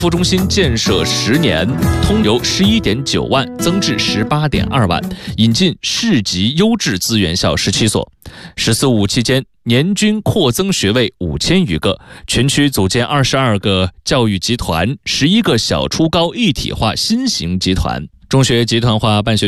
服中心建设10年，通由11.9万增至18.2万，引进市级优质资源校17所。“14-5”期间，年均扩增学位5000余个，全区组建22个教育集团，11个小初高一体化新型集团。中学集团化办学